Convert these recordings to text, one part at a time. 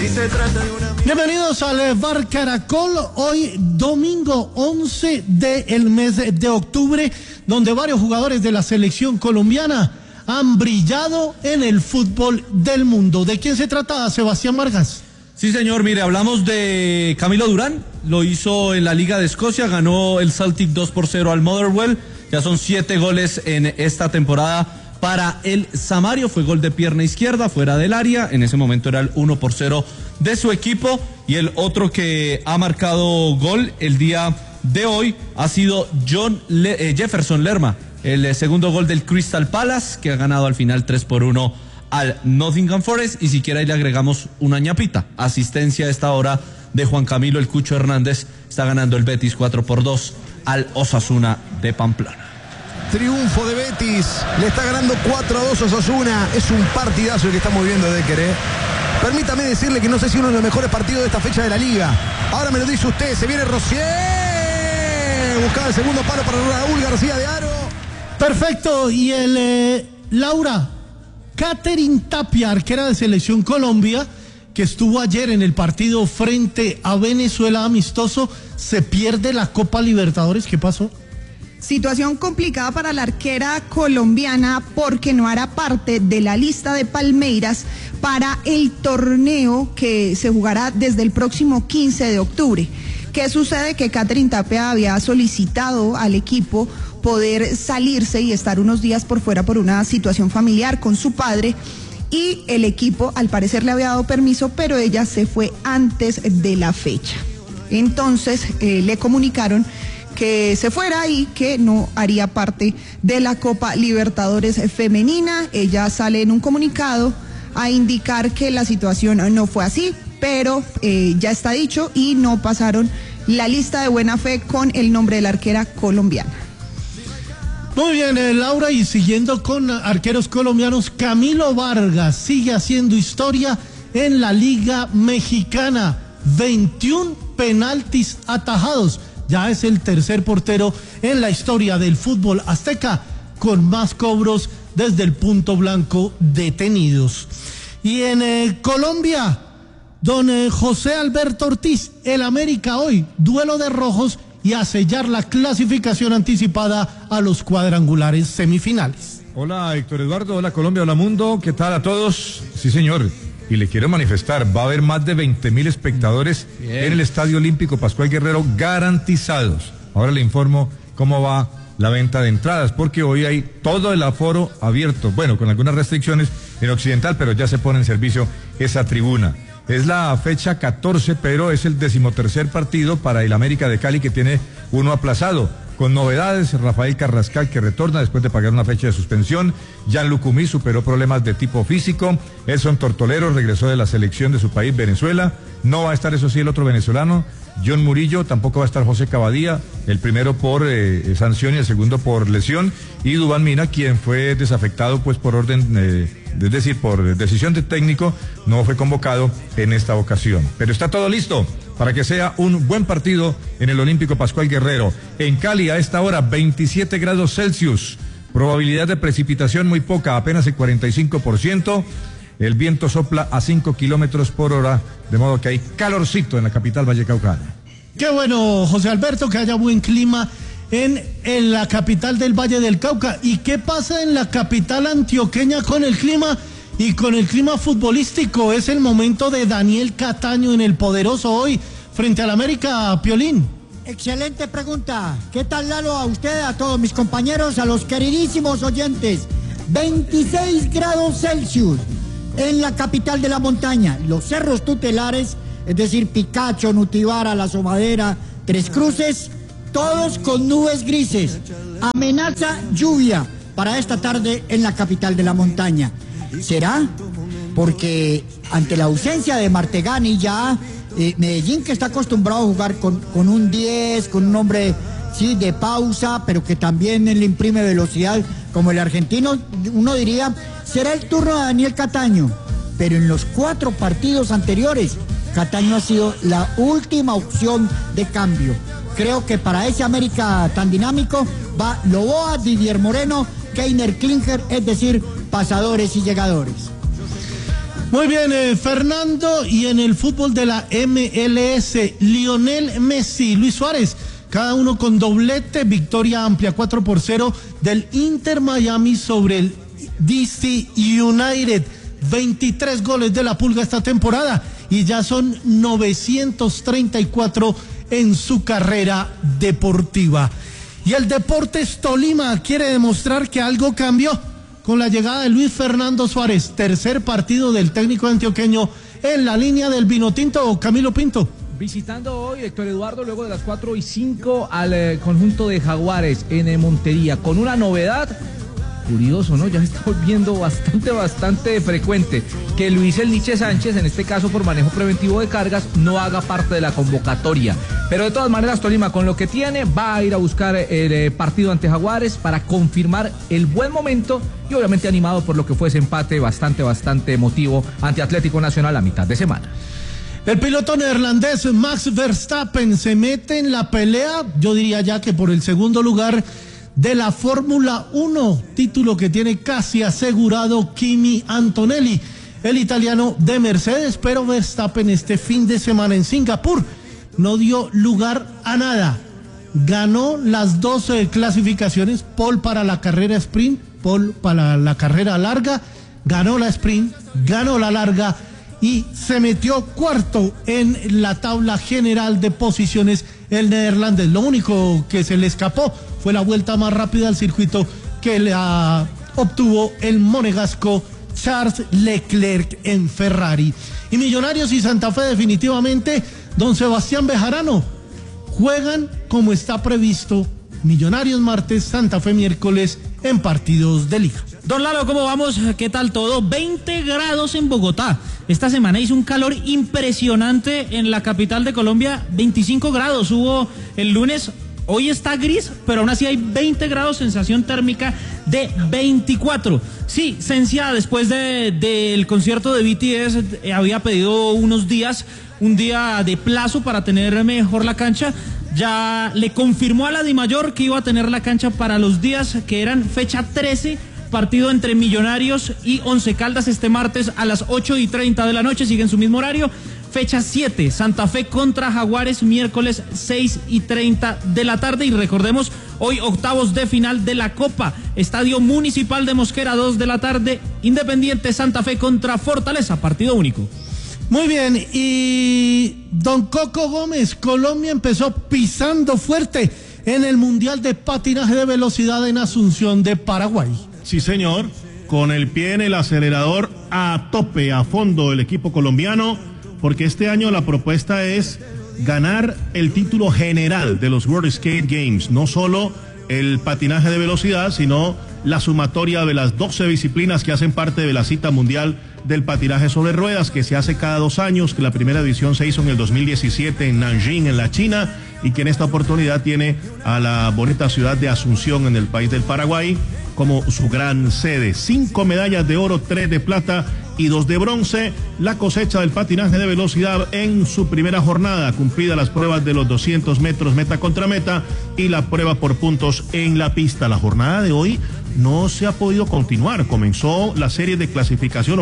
Bienvenidos al Bar Caracol, hoy domingo 11 del mes de octubre, donde varios jugadores de la selección colombiana han brillado en el fútbol del mundo. ¿De quién se trata, Sebastián Vargas? Sí, señor, mire, hablamos de Camilo Durán, lo hizo en la Liga de Escocia, ganó el Celtic 2-0 al Motherwell, ya son 7 goles en esta temporada para el Samario, fue gol de pierna izquierda, fuera del área, en ese momento era el 1-0 de su equipo, y el otro que ha marcado gol el día de hoy ha sido Jefferson Lerma, el segundo gol del Crystal Palace, que ha ganado al final 3-1 al Nottingham Forest, y si quiere ahí le agregamos una ñapita, asistencia a esta hora de Juan Camilo El Cucho Hernández, está ganando el Betis 4-2 al Osasuna de Pamplona. Triunfo de Betis, le está ganando 4-2 a Osasuna, es un partidazo el que estamos viendo, Decker, Permítame decirle que no sé si uno de los mejores partidos de esta fecha de la Liga. Ahora me lo dice usted, se viene Rosier, buscaba el segundo palo para Raúl García de Aro. Perfecto, y Laura, Katherine Tapia, arquera de Selección Colombia, que estuvo ayer en el partido frente a Venezuela amistoso, se pierde la Copa Libertadores. ¿Qué pasó? Situación complicada para la arquera colombiana porque no hará parte de la lista de Palmeiras para el torneo que se jugará desde el próximo 15 de octubre. ¿Qué sucede? Que Katherine Tapia había solicitado al equipo poder salirse y estar unos días por fuera por una situación familiar con su padre, y el equipo al parecer le había dado permiso, pero ella se fue antes de la fecha. Entonces le comunicaron que se fuera y que no haría parte de la Copa Libertadores femenina. Ella sale en un comunicado a indicar que la situación no fue así, pero ya está dicho y no pasaron la lista de buena fe con el nombre de la arquera colombiana. Muy bien, Laura, y siguiendo con arqueros colombianos, Camilo Vargas sigue haciendo historia en la Liga Mexicana, 21 penaltis atajados, ya es el tercer portero en la historia del fútbol azteca con más cobros desde el punto blanco detenidos. Y en Colombia, don José Alberto Ortiz, el América hoy, duelo de rojos y a sellar la clasificación anticipada a los cuadrangulares semifinales. Hola Héctor Eduardo, hola Colombia, hola mundo, ¿qué tal a todos? Sí señor, y le quiero manifestar, va a haber más de 20,000 espectadores en el Estadio Olímpico Pascual Guerrero garantizados. Ahora le informo cómo va la venta de entradas, porque hoy hay todo el aforo abierto, bueno, con algunas restricciones en Occidental, pero ya se pone en servicio esa tribuna. Es la fecha 14, pero es el 13º partido para el América de Cali, que tiene uno aplazado. Con novedades, Rafael Carrascal, que retorna después de pagar una fecha de suspensión. Jan Lucumí superó problemas de tipo físico. Edson Tortolero regresó de la selección de su país, Venezuela. No va a estar, eso sí, el otro venezolano, John Murillo. Tampoco va a estar José Cavadía, el primero por sanción y el segundo por lesión. Y Duván Mina, quien fue desafectado pues por orden, es decir, por decisión de técnico, no fue convocado en esta ocasión. Pero está todo listo para que sea un buen partido en el Olímpico Pascual Guerrero. En Cali a esta hora 27 grados Celsius, probabilidad de precipitación muy poca, apenas el 45%. El viento sopla a 5 kilómetros por hora, de modo que hay calorcito en la capital vallecaucana. Qué bueno, José Alberto, que haya buen clima en la capital del Valle del Cauca. ¿Y qué pasa en la capital antioqueña con el clima y con el clima futbolístico? Es el momento de Daniel Cataño en el Poderoso hoy frente al América, Piolín. Excelente pregunta. ¿Qué tal, Lalo? A usted, a todos mis compañeros, a los queridísimos oyentes. 26 grados Celsius en la capital de la montaña. Los cerros tutelares, es decir, Picacho, Nutibara, La Somadera, Tres Cruces, todos con nubes grises. Amenaza lluvia para esta tarde en la capital de la montaña. ¿Será? Porque ante la ausencia de Martegani ya Medellín, que está acostumbrado a jugar con un 10, con un hombre sí de pausa, pero que también le imprime velocidad como el argentino, uno diría, será el turno de Daniel Cataño. Pero en los 4 partidos anteriores, Cataño ha sido la última opción de cambio. Creo que para ese América tan dinámico va Loboa, Didier Moreno, Keiner Klinger, es decir, pasadores y llegadores. Muy bien, Fernando, y en el fútbol de la MLS, Lionel Messi, Luis Suárez, cada uno con doblete, victoria amplia 4-0 del Inter Miami sobre el DC United. 23 goles de la Pulga esta temporada y ya son 934 en su carrera deportiva. Y el Deportes Tolima quiere demostrar que algo cambió con la llegada de Luis Fernando Suárez, tercer partido del técnico antioqueño en la línea del Vinotinto. Camilo Pinto. Visitando hoy Héctor Eduardo luego de las 4:05 al conjunto de Jaguares en Montería, con una novedad. Curioso, ¿no? Ya se está volviendo bastante frecuente que Luis El Niche Sánchez, en este caso por manejo preventivo de cargas, no haga parte de la convocatoria. Pero de todas maneras, Tolima, con lo que tiene, va a ir a buscar el partido ante Jaguares para confirmar el buen momento y obviamente animado por lo que fue ese empate bastante emotivo ante Atlético Nacional a mitad de semana. El piloto neerlandés Max Verstappen se mete en la pelea, yo diría ya que por el segundo lugar de la Fórmula 1, título que tiene casi asegurado Kimi Antonelli, el italiano de Mercedes, pero Verstappen este fin de semana en Singapur no dio lugar a nada. Ganó las dos clasificaciones, pole para la carrera sprint, pole para la carrera larga, ganó la sprint, ganó la larga y se metió cuarto en la tabla general de posiciones el neerlandés. Lo único que se le escapó fue la vuelta más rápida al circuito que la obtuvo el monegasco Charles Leclerc en Ferrari. Y Millonarios y Santa Fe definitivamente, don Sebastián Bejarano, juegan como está previsto. Millonarios martes, Santa Fe miércoles en partidos de liga. Don Lalo, ¿cómo vamos? ¿Qué tal todo? 20 grados en Bogotá. Esta semana hizo un calor impresionante en la capital de Colombia. 25 grados hubo el lunes. Hoy está gris, pero aún así hay 20 grados, sensación térmica de 24. Sí, Sencia, después del concierto de BTS, había pedido un día de plazo para tener mejor la cancha. Ya le confirmó a la Dimayor que iba a tener la cancha para los días que eran fecha 13, partido entre Millonarios y Once Caldas este martes a las 8:30 de la noche, sigue en su mismo horario. Fecha 7, Santa Fe contra Jaguares, miércoles 6:30 de la tarde. Y recordemos, hoy octavos de final de la Copa, Estadio Municipal de Mosquera, 2 de la tarde, Independiente Santa Fe contra Fortaleza, partido único. Muy bien, y don Coco Gómez, Colombia empezó pisando fuerte en el Mundial de Patinaje de Velocidad en Asunción de Paraguay. Sí, señor, con el pie en el acelerador a tope, a fondo el equipo colombiano, porque este año la propuesta es ganar el título general de los World Skate Games, no solo el patinaje de velocidad, sino la sumatoria de las 12 disciplinas que hacen parte de la cita mundial del patinaje sobre ruedas, que se hace cada 2 años, que la primera edición se hizo en el 2017 en Nanjing, en la China, y que en esta oportunidad tiene a la bonita ciudad de Asunción en el país del Paraguay como su gran sede. 5 medallas de oro, 3 de plata y 2 de bronce, la cosecha del patinaje de velocidad en su primera jornada, cumplida las pruebas de los 200 metros meta contra meta y la prueba por puntos en la pista. La jornada de hoy no se ha podido continuar, comenzaron las series de clasificación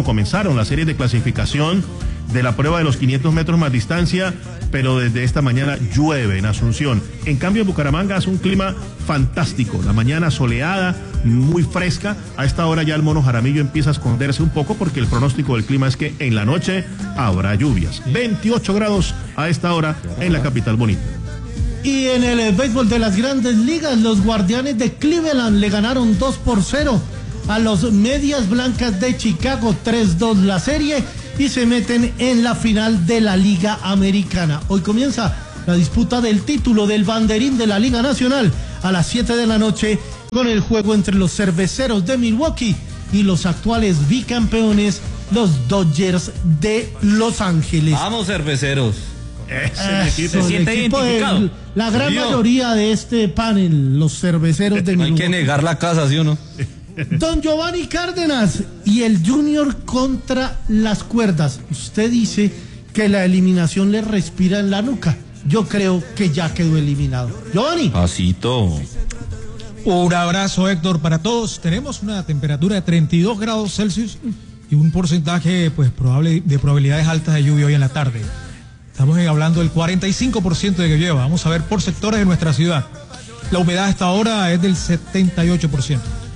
de la prueba de los 500 metros más distancia, pero desde esta mañana llueve en Asunción. En cambio, en Bucaramanga hace un clima fantástico, la mañana soleada, muy fresca. A esta hora ya el mono Jaramillo empieza a esconderse un poco porque el pronóstico del clima es que en la noche habrá lluvias. 28 grados a esta hora en la capital bonita. Y en el béisbol de las grandes ligas, los Guardianes de Cleveland le ganaron 2-0 a los Medias Blancas de Chicago, 3-2 la serie, y se meten en la final de la Liga Americana. Hoy comienza la disputa del título del banderín de la Liga Nacional a las 7 de la noche con el juego entre los Cerveceros de Milwaukee y los actuales bicampeones, los Dodgers de Los Ángeles. Vamos, Cerveceros. Se siente identificado. La gran mayoría de este panel, los Cerveceros de Milwaukee. Hay que negar la casa, ¿sí o no? Don Giovanni Cárdenas y el Junior contra las cuerdas. Usted dice que la eliminación le respira en la nuca. Yo creo que ya quedó eliminado. Giovanni. Pasito. Un abrazo, Héctor, para todos. Tenemos una temperatura de 32 grados Celsius y un porcentaje pues de probabilidades altas de lluvia hoy en la tarde. Estamos hablando del 45% de que llueva. Vamos a ver por sectores de nuestra ciudad. La humedad hasta ahora es del 78%.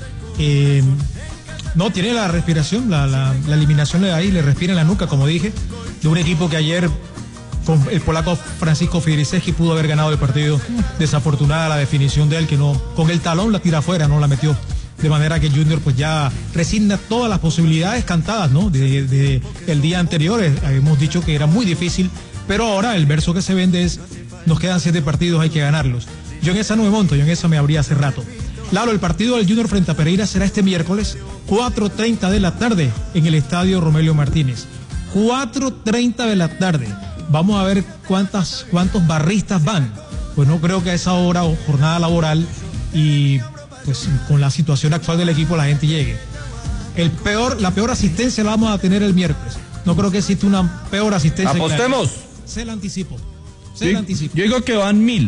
No tiene la respiración, la eliminación de ahí, le respira en la nuca, como dije, de un equipo que ayer con el polaco Francisco Fidrisewski pudo haber ganado el partido. Desafortunada la definición de él, que no, con el talón la tira afuera, no la metió. De manera que Junior pues ya resigna todas las posibilidades cantadas, ¿no? De el día anterior hemos dicho que era muy difícil, pero ahora el verso que se vende es: nos quedan 7 partidos, hay que ganarlos. Yo en esa no me monto, yo en esa me abrí hace rato. Lalo, el partido del Junior frente a Pereira será este miércoles, 4:30 de la tarde, en el estadio Romelio Martínez. 4:30 de la tarde. Vamos a ver cuántos barristas van. Pues no creo que a esa hora o jornada laboral y pues con la situación actual del equipo la gente llegue. La peor asistencia la vamos a tener el miércoles. No creo que exista una peor asistencia. Apostemos. Se la anticipo. Yo digo que van 1000.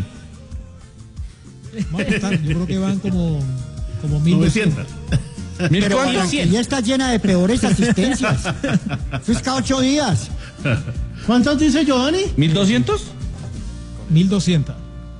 Vamos a apostar, yo creo que van como 1900. Pero ya está llena de peores asistencias. Eso es cada 8 días. ¿Cuántos dice Giovanni? 1200. 1200.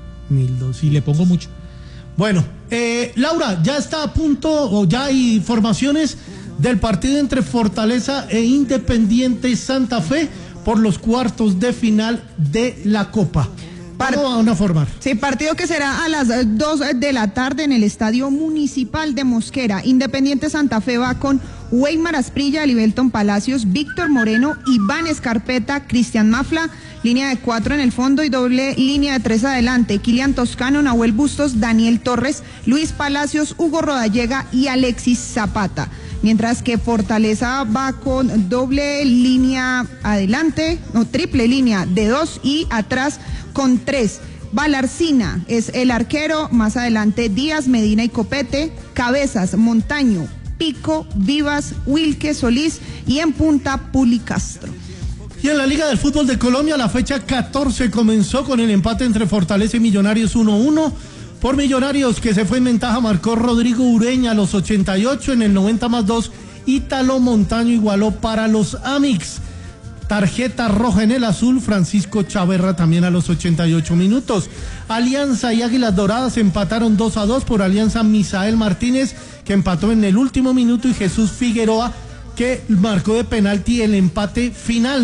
Y le pongo mucho. Bueno, Laura, ya está a punto, o ya hay informaciones del partido entre Fortaleza e Independiente Santa Fe por los cuartos de final de la Copa. Vamos a formar. Sí, partido que será a las 2 de la tarde en el Estadio Municipal de Mosquera. Independiente Santa Fe va con Weimar Asprilla, Livelton Palacios, Víctor Moreno, Iván Escarpeta, Cristian Mafla, línea de 4 en el fondo y doble línea de 3 adelante. Kilian Toscano, Nahuel Bustos, Daniel Torres, Luis Palacios, Hugo Rodallega y Alexis Zapata. Mientras que Fortaleza va con doble línea adelante, triple línea de 2 y atrás con 3. Balarcina es el arquero, más adelante Díaz, Medina y Copete, Cabezas, Montaño, Pico, Vivas, Wilke, Solís y en punta Puli Castro. Y en la Liga del Fútbol de Colombia la fecha 14 comenzó con el empate entre Fortaleza y Millonarios 1-1. Por Millonarios, que se fue en ventaja, marcó Rodrigo Ureña a los 88, en el 90+2 Ítalo Montaño igualó para los Amix. Tarjeta roja en el azul, Francisco Chaverra también a los 88 minutos. Alianza y Águilas Doradas empataron 2-2 por Alianza Misael Martínez, que empató en el último minuto, y Jesús Figueroa, que marcó de penalti el empate final,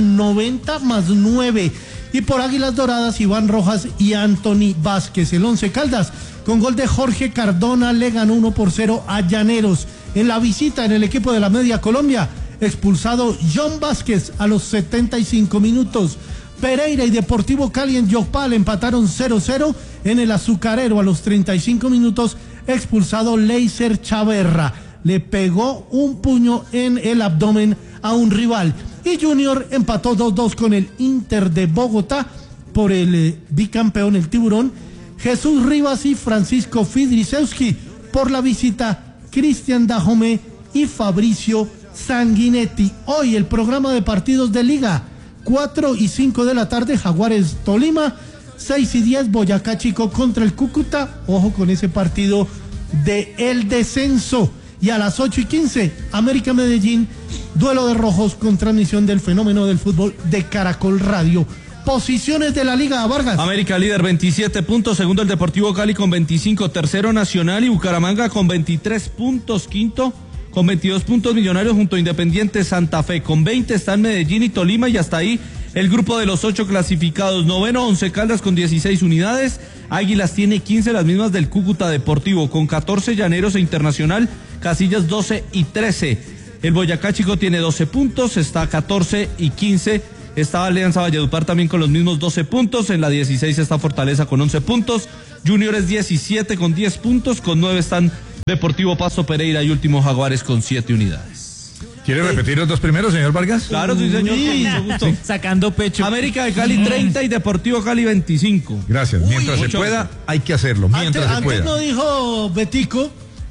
90+9. Y por Águilas Doradas, Iván Rojas y Anthony Vázquez. El Once Caldas, con gol de Jorge Cardona, le ganó 1-0 a Llaneros. En la visita en el equipo de la Media Colombia, expulsado John Vázquez a los 75 minutos. Pereira y Deportivo Cali en Yopal empataron 0-0. En el Azucarero a los 35 minutos, expulsado Leiser Chaverra. Le pegó un puño en el abdomen a un rival. Y Junior empató 2-2 con el Inter de Bogotá por el bicampeón, el Tiburón. Jesús Rivas y Francisco Fidrisewski. Por la visita, Cristian Dajomé y Fabricio Sanguinetti. Hoy el programa de partidos de Liga: 4 y 5 de la tarde, Jaguares Tolima. 6 y 10, Boyacá Chico contra el Cúcuta. Ojo con ese partido de el descenso. Y a las 8 y 15, América Medellín, duelo de rojos con transmisión del Fenómeno del Fútbol de Caracol Radio. Posiciones de la Liga, Vargas. América líder, 27 puntos, segundo el Deportivo Cali con 25, tercero Nacional y Bucaramanga con 23 puntos, quinto con 22 puntos Millonarios junto a Independiente Santa Fe, con 20 están Medellín y Tolima, y hasta ahí el grupo de los 8 clasificados. Noveno, Once Caldas con 16 unidades, Águilas tiene 15, las mismas del Cúcuta Deportivo, con 14 Llaneros e Internacional, casillas 12 y 13. El Boyacá Chico tiene 12 puntos, está 14 y 15. Está Alianza Valledupar también con los mismos 12 puntos. En la 16 está Fortaleza con 11 puntos. Junior es 17 con 10 puntos. Con 9 están Deportivo Pasto, Pereira y último Jaguares con 7 unidades. ¿Quiere repetir los dos primeros, señor Vargas? Claro, sí, señor. Con mucho gusto. Sacando pecho. América de Cali 30 y Deportivo Cali 25. Gracias. Mientras se pueda, hay que hacerlo. Mientras se pueda. Antes no dijo Betico,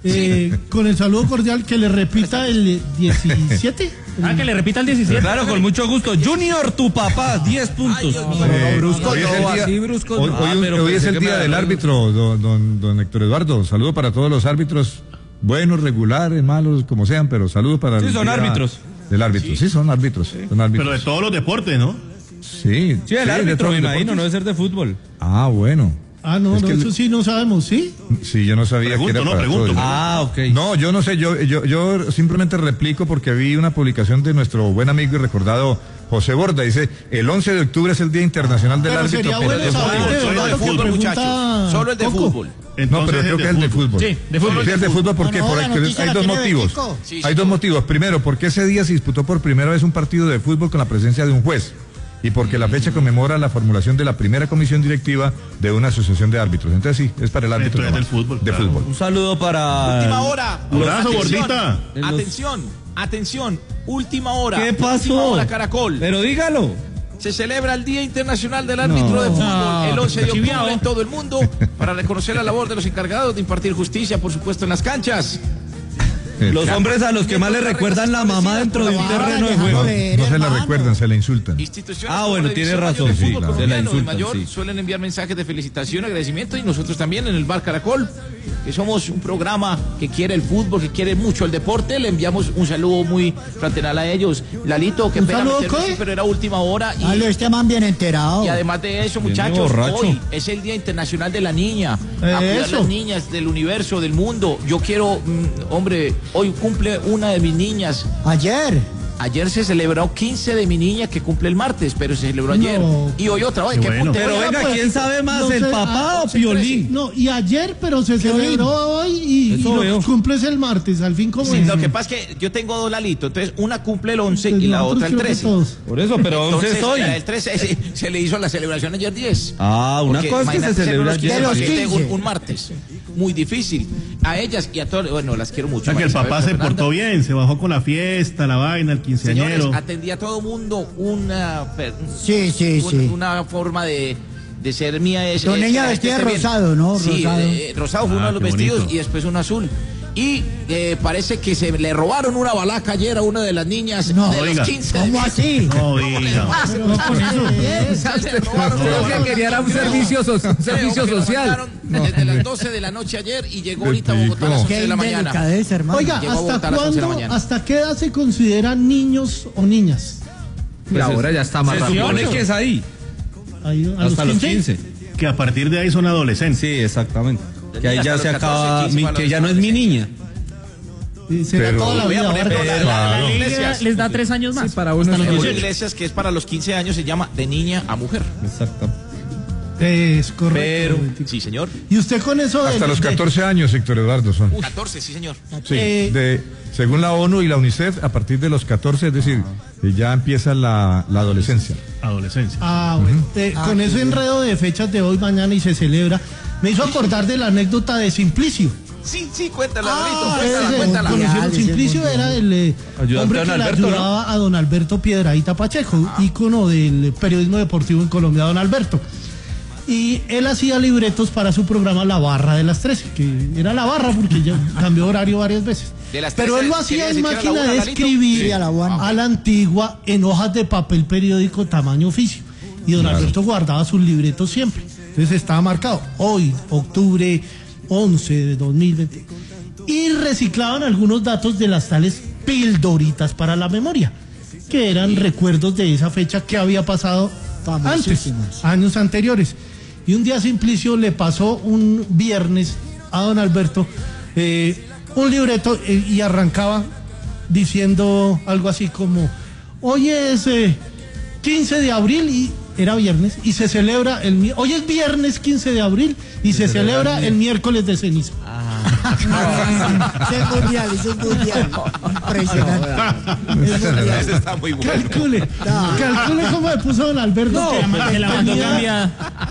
con el saludo cordial, que le repita el 17. Que le repita el 17. Claro, con mucho gusto. Junior, tu papá, 10 puntos. Hoy es el día del árbitro, don Héctor Eduardo. Saludo para todos los árbitros, buenos, regulares, malos, como sean, pero saludo para sí, son árbitros. del árbitro. Sí, son árbitros. Son árbitros. Pero de todos los deportes, ¿no? Sí. Sí, el árbitro, me imagino, no debe ser de fútbol. Ah, bueno. Ah, no, Es no, que eso sí no sabemos, ¿sí? Sí, yo no sabía Pregunto, que era no, para pregunto. todo. Ah, ok. No, yo no sé, yo simplemente replico porque vi una publicación de nuestro buen amigo y recordado José Borda. Dice, el 11 de octubre es el Día Internacional del Pero Árbitro. sería Pero bueno de saber fútbol. de Solo verdad de lo que fútbol, pregunta muchachos. Solo el de Coco. fútbol. No, pero Entonces, creo que es el de fútbol. Sí, de fútbol. Sí, es de fútbol porque No, la noticia hay la dos tiene motivos. Betico. Sí, Hay señor. dos motivos. Primero, porque ese día se disputó por primera vez un partido de fútbol con la presencia de un juez. Y porque la fecha conmemora la formulación de la primera comisión directiva de una asociación de árbitros. Entonces sí, es para el árbitro. Entonces, nomás. del fútbol, De claro. fútbol. Un saludo para... Última hora. Abrazo, gordita. Atención. Última hora. ¿Qué Última pasó? hora, Caracol. Pero dígalo. Se celebra el Día Internacional del Árbitro de Fútbol el 11 de octubre Chiviao. en todo el mundo para reconocer la labor de los encargados de impartir justicia, por supuesto, en las canchas. Los hombres a los que más le recuerdan la mamá dentro de un terreno de juego. No se la recuerdan, se la insultan. Instituciones Ah, como bueno, la tiene División razón, Mayor del sí, Fútbol claro. colombiano Se la y insultan, mayor sí. suelen enviar mensajes de felicitación, agradecimiento, y nosotros también en el Bar Caracol, que somos un programa que quiere el fútbol, que quiere mucho el deporte, le enviamos un saludo muy fraternal a ellos. Lalito, qué ¿Un pena saludo, meterme así, Coy? pero era última hora y... Dale, este man bien enterado. Y además de eso, Viene muchachos, borracho. hoy es el Día Internacional de la Niña. A cuidar Eso. las niñas del universo, del mundo. Yo quiero, hombre, hoy cumple una de mis niñas. Ayer se celebró 15 de mi niña que cumple el martes, pero se celebró ayer. No. Y hoy otra vez. Qué ¿Qué bueno. punteo? Pero Oiga, venga, pues, ¿quién sabe más, no el sé, papá o Piolín? No, y ayer, pero se celebró hoy y Eso veo. los cumples el martes, al fin como Sí, es. lo que pasa es que yo tengo dos Lalitos, entonces una cumple el 11 Pues y la nosotros otra el creo que 13. todos. Por eso, pero 11 Entonces, es hoy. el 13 se le hizo la celebración ayer 10. Ah, una Porque cosa es que se imagínate ser celebra unos 15 ayer. para De los que esté 15. un martes. Muy difícil. A ellas y a todos, bueno, las quiero O mucho. sea que el María papá Isabel, se Fernanda. portó bien, se bajó con la fiesta, la vaina, el Señores, quinceañero. atendí a todo mundo Sí. una forma de ser mía es Don que Niña la vestía gente esté bien. rosado, ¿no? Sí, Rosado. rosado fue uno de los qué vestidos bonito. y después uno azul. Y parece que se le robaron una balaca ayer a una de las niñas No, de oiga. los 15. ¿Cómo así? No diga. Le robaron una Creo balaca. que quería un servicio Creo social. que lo mandaron desde las 12 de la noche ayer y llegó ahorita a Bogotá a las 11 Qué de la mañana. indelicadeza, hermano. Oiga, Llegó a Bogotá ¿hasta a las 11 de la cuándo, mañana. hasta qué edad se consideran niños o niñas? La hora ya está más Se rápido. supone que es ahí, Ahí, a hasta los 15. Que a partir de ahí son adolescentes. Sí, exactamente. Que ahí Hasta ya los se 14, acaba, 15 para que los ya no es mi niña. Será Pero- toda la Voy a vida. poner Vargas. la Claro. La liga iglesias. les da 3 años más. Sí, para uno hasta es los En las 18. iglesias que es para los 15 años se llama de niña a mujer. Exacto. Es correcto. Sí, señor. Y usted con eso Hasta del- los de- 14 años, Héctor Eduardo, son. 14, sí, señor. Sí, Eh, según la ONU y la UNICEF, a partir de los 14, es decir, ya empieza la adolescencia. Adolescencia. Bueno. Con ese enredo de fechas de hoy, mañana y se celebra, me hizo acordar de la anécdota de Simplicio. Sí, cuéntala, Ese, cuéntala. conocieron, Ese Simplicio es era el Ayudante hombre a que don le Alberto, ayudaba a don Alberto Piedrahíta Pacheco, ícono del periodismo deportivo en Colombia, don Alberto. Y él hacía libretos para su programa La Barra de las 13, que era La Barra porque ya cambió horario varias veces. De las Pero 13, él lo hacía ¿quería en decir que era la máquina una, de Lalito? escribir Sí, a la una. a la antigua en hojas de papel periódico tamaño oficio. Y don Alberto guardaba sus libretos siempre. Entonces estaba marcado hoy, octubre 11 de 2020. Y reciclaban algunos datos de las tales pildoritas para la memoria, que eran recuerdos de esa fecha que había pasado antes, Famosísimas. años anteriores. Y un día Simplicio le pasó un viernes a don Alberto un libreto y arrancaba diciendo algo así como: hoy es 15 de abril y era viernes y se celebra hoy es viernes 15 de abril y se celebra el miércoles de ceniza. Ese es mundial. Impresionante. Es mundial. Ese está muy bueno. Calcule cómo le puso don Alberto Se la mandó cambiada.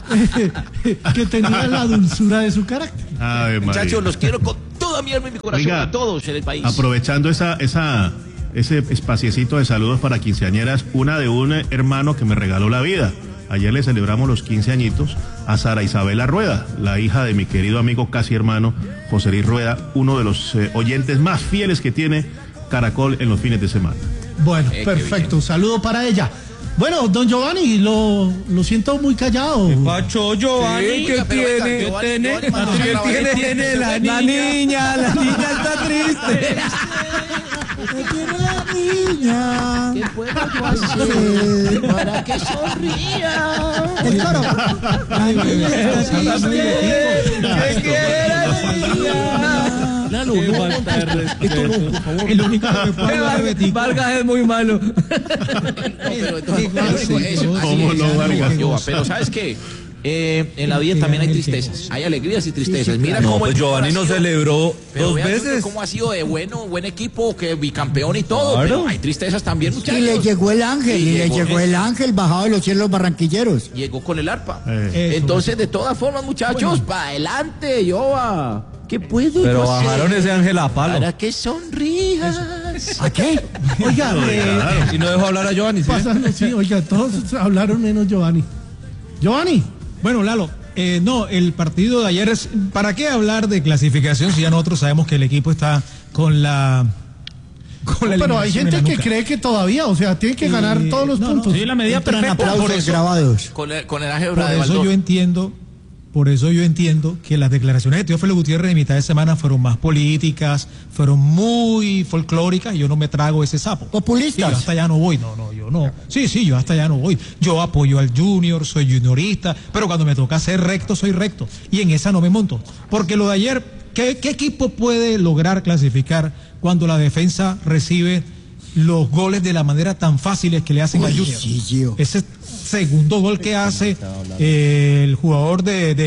que tenía la dulzura de su carácter. Ave María. Muchachos, los quiero con toda mi alma y mi corazón, Oiga, a todos en el país. Aprovechando ese espaciecito de saludos para quinceañeras, una de un hermano que me regaló la vida. Ayer le celebramos los 15 añitos a Sara Isabela Rueda, la hija de mi querido amigo casi hermano José Luis Rueda, uno de los oyentes más fieles que tiene Caracol en los fines de semana. Bueno, Qué perfecto. Saludo para ella. Bueno, don Giovanni, lo siento muy callado. Pacho Giovanni, ¿qué Oiga, pero venga, tiene? Giovanni mandó una grabadita. ¿Qué tiene la niña? La niña está triste. niña. ¿Qué puedo yo hacer para que sonría? El coro. La niña está triste. ¿Qué quiere la niña? Lalo, no falta de respeto. El único que me puede hablar de Betico. Vargas es muy malo. ¿Cómo no, Vargas? Pero ¿sabes qué? En la vida también hay tristezas, hay alegrías y tristezas. Mira No, cómo pues el Junior Giovanni ha no sido- celebró pero 2 vea, Junior, veces. cómo ha sido de buen equipo, que bicampeón y todo, Claro. pero hay tristezas también, muchachos. Y le llegó el ángel, Y y le llegó el ángel bajado de los cielos barranquilleros. Llegó con el arpa. Eso. Entonces, de todas formas, muchachos, para adelante, Yoba. ¿Qué puedo Pero yo hacer bajaron ese ángel a palo. para que sonrías? ¿A qué? Oiga, Y no dejó hablar a Giovanni. ¿sí? pasando, sí, oiga, todos hablaron menos Giovanni. Giovanni. Bueno, Lalo, no, el partido de ayer es... ¿Para qué hablar de clasificación si ya nosotros sabemos que el equipo está con la... Pero hay eliminación en gente la que nuca? cree que todavía, o sea, tiene que ganar todos los puntos. Sí, la medida Entran perfecta. aplausos grabados. Con el ángel Por de eso Valdor. yo entiendo que las declaraciones de Teófilo Gutiérrez de mitad de semana fueron más políticas, fueron muy folclóricas, y yo no me trago ese sapo. Populistas. Sí, yo hasta allá no voy, yo no. Sí, yo hasta allá no voy. Yo apoyo al Junior, soy juniorista, pero cuando me toca ser recto, soy recto. Y en esa no me monto. Porque lo de ayer, ¿qué equipo puede lograr clasificar cuando la defensa recibe los goles de la manera tan fáciles que le hacen al Junior? Sí, Gio. Ese segundo gol que hace el jugador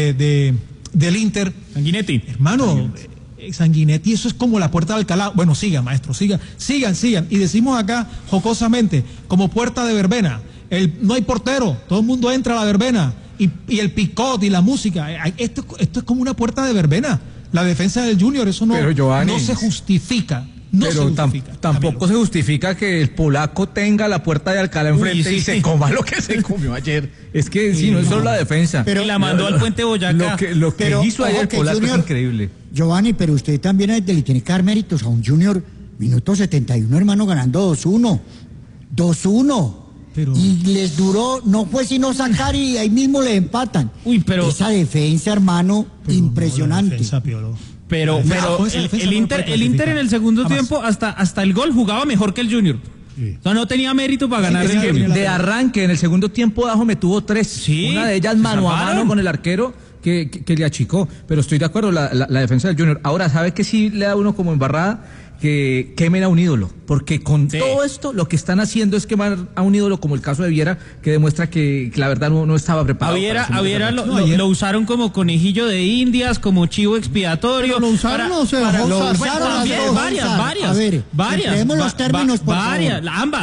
del Inter, Sanguinetti. hermano, Sanguinetti, eso es como la puerta de Alcalá. Bueno, sigan, maestro, sigan. Y decimos acá jocosamente, como puerta de verbena, no hay portero, todo el mundo entra a la verbena, y el picot y la música, esto es como una puerta de verbena. La defensa del Junior, eso Pero, Giovanni, no se justifica. No Pero se justifica. tampoco Camilo. se justifica que el polaco tenga la puerta de Alcalá enfrente sí. y se coma lo que se comió ayer. Es que sí, no es solo la defensa. Pero- Y la mandó al puente Boyacá. Lo que Pero, hizo ayer ojo el que polaco Junior- es increíble. Giovanni, pero usted también le tiene que dar méritos a un Junior. Minuto 71, hermano, ganando 2-1. 2-1. Pero- Y les duró, no fue sino sacar y ahí mismo le empatan. Uy, pero- Esa defensa, hermano, Pero no, impresionante. la defensa, Piolo. Pero Con esa defensa el no Inter, puede el Inter en el segundo Jamás. tiempo hasta el gol jugaba mejor que el Junior. O sea, no tenía mérito para ganar que el sí, Junior. la De pelota. arranque, en el segundo tiempo Dajo me tuvo 3. Sí, Una de ellas se mano a salvaron. mano con el arquero que le achicó. Pero estoy de acuerdo, la defensa del Junior. Ahora, ¿sabe que sí le da uno como embarrada? Que quemen a un ídolo. Porque con Sí. todo esto, lo que están haciendo es quemar a un ídolo, como el caso de Viera, que demuestra que la verdad no estaba preparado. A Viera No, ayer- lo usaron como conejillo de indias, como chivo expiatorio. ¿Pero lo usaron o se dejó usar? Lo Bueno, usaron también, las dos, varias. a ver, varias. empleemos los términos, por varias,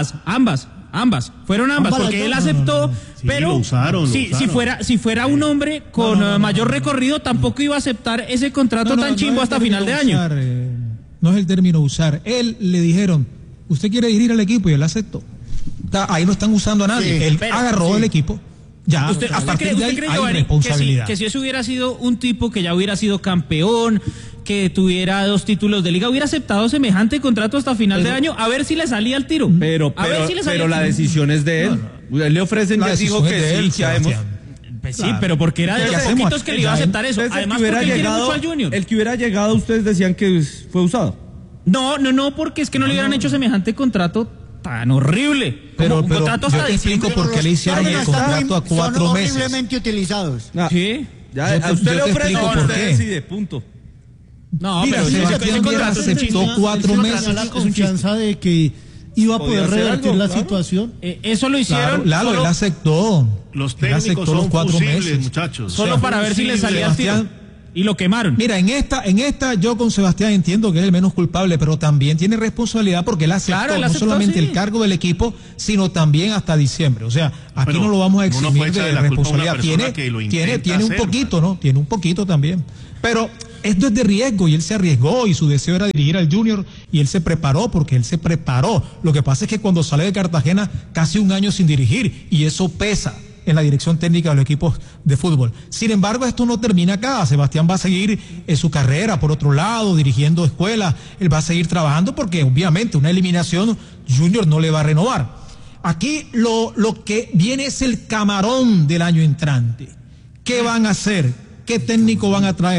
ambas. Fueron ambas, Ambas porque las él dos. aceptó, Sí, pero lo usaron, lo si usaron. fuera un hombre con mayor recorrido, tampoco iba a aceptar ese contrato tan chimbo es hasta el final de término año. usar, no es el término usar. Él le dijeron, ¿usted quiere dirigir al equipo? Y él aceptó. Ahí no están usando a nadie. Sí, él pero- agarró el equipo. Ya, ¿Usted, a usted partir cree, de ahí hay Giovanni, responsabilidad. que si eso hubiera sido un tipo que ya hubiera sido campeón, que tuviera 2 títulos de liga, hubiera aceptado semejante contrato hasta final de año, a ver si le salía el tiro? Pero la decisión es de él. Él le ofrecen, La ya dijo decisión que es de sí, él, que haremos. Sebastián. Pues sí, Claro. pero porque era de ¿Qué los hacemos? poquitos que le iba a Ya, aceptar eso. Entonces, Además, porque él quiere mucho al Junior. el que hubiera llegado, ustedes decían que fue usado. No, porque es que no le hubieran hecho semejante contrato tan horrible. Pero Un contrato yo hasta te explico diciembre. por qué le hicieron el Términos contrato a son 4 meses. horriblemente utilizados. Sí. Ya, Yo te- a usted yo le te ofrecen, explico por usted qué. decide, punto. No, Mira, pero Sebastián ese Viera contrato es un aceptó chiste. 4 Él meses. tenía la Es un chiste. confianza de que iba a Podía poder hacer revertir algo, la claro. situación. Eso lo hicieron Claro, solo, él aceptó. Los Él técnicos aceptó los son 4 fusibles, meses. muchachos. solo para ver si le salía el tiro. Sebastián, Y lo quemaron. Mira, en esta yo con Sebastián entiendo que es el menos culpable, pero también tiene responsabilidad porque él aceptó, Claro, él no aceptó, solamente sí. el cargo del equipo, sino también hasta diciembre. O sea, aquí Pero no lo vamos a uno no eximir puede echarle de la culpa a una responsabilidad. persona que lo intenta Tiene un hacer, poquito, ¿no? Tiene un poquito también. Pero esto es de riesgo y él se arriesgó y su deseo era dirigir al Junior y él se preparó porque él se preparó. Lo que pasa es que cuando sale de Cartagena casi un año sin dirigir y eso pesa en la dirección técnica de los equipos de fútbol. Sin embargo, esto no termina acá. Sebastián va a seguir en su carrera por otro lado, dirigiendo escuelas. Él va a seguir trabajando porque obviamente una eliminación Junior no le va a renovar. Aquí lo que viene es el camarón del año entrante. ¿Qué van a hacer? ¿Qué técnico van a traer?